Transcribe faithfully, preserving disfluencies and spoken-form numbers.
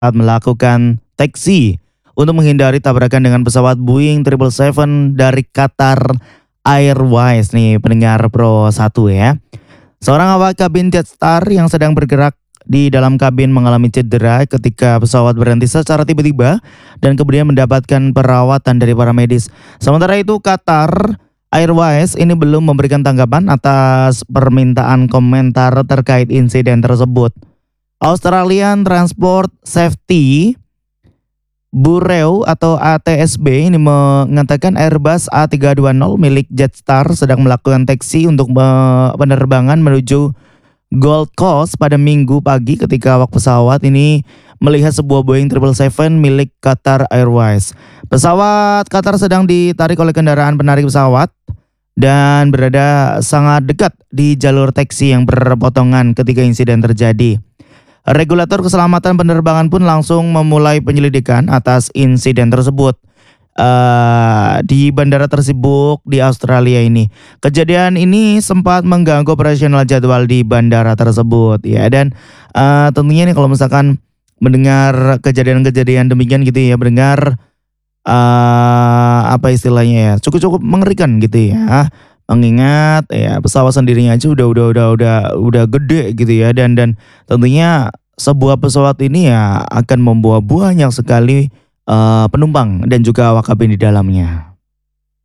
melakukan taksi untuk menghindari tabrakan dengan pesawat Boeing tujuh tujuh tujuh dari Qatar Airways nih pendengar Pro satu ya. Seorang awak kabin Jetstar yang sedang bergerak di dalam kabin mengalami cedera ketika pesawat berhenti secara tiba-tiba dan kemudian mendapatkan perawatan dari para medis. Sementara itu Qatar Airways ini belum memberikan tanggapan atas permintaan komentar terkait insiden tersebut. Australian Transport Safety Bureau atau A T S B ini mengatakan Airbus A tiga dua nol milik Jetstar sedang melakukan taksi untuk penerbangan menuju Gold Coast pada Minggu pagi ketika awak pesawat ini melihat sebuah Boeing tujuh tujuh tujuh milik Qatar Airways. Pesawat Qatar sedang ditarik oleh kendaraan penarik pesawat dan berada sangat dekat di jalur taksi yang berpotongan ketika insiden terjadi. Regulator keselamatan penerbangan pun langsung memulai penyelidikan atas insiden tersebut uh, di bandara tersibuk di Australia ini. Kejadian ini sempat mengganggu operasional jadwal di bandara tersebut ya, dan uh, tentunya nih kalau misalkan mendengar kejadian-kejadian demikian gitu ya, mendengar uh, apa istilahnya ya, cukup-cukup mengerikan gitu ya. Mengingat ya pesawat sendirinya aja udah udah udah udah udah gede gitu ya, dan dan tentunya sebuah pesawat ini ya akan membawa banyak sekali uh, penumpang dan juga awak kabin di dalamnya.